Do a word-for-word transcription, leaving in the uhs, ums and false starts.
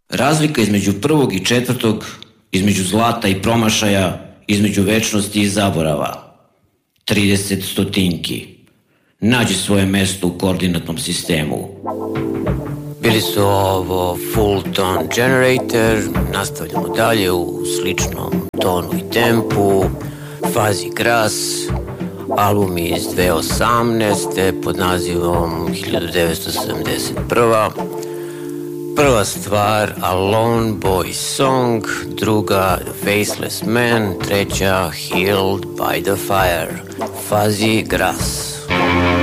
Razlika između prvog i četvrtog, između zlata i promašaja, između večnosti i zaborava. trideset stotinki. Nađi svoje mesto u koordinatnom sistemu. Bili su ovo Full Tone Generator, nastavljamo dalje u sličnom tonu i tempu, Fuzzy Grass, album iz dve tisuće osamnaeste pod nazivom hiljadu devetsto sedamdeset prva. Prva stvar Alone Boy Song, druga The Faceless Man, treća Healed by the Fire, Fuzzy Grass.